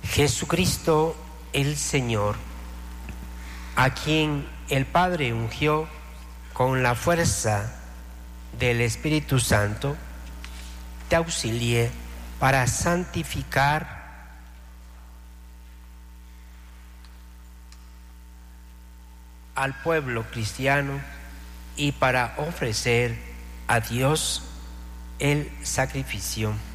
Jesucristo el Señor, a quien el Padre ungió con la fuerza del Espíritu Santo, te auxilie para santificar al pueblo cristiano y para ofrecer a Dios el sacrificio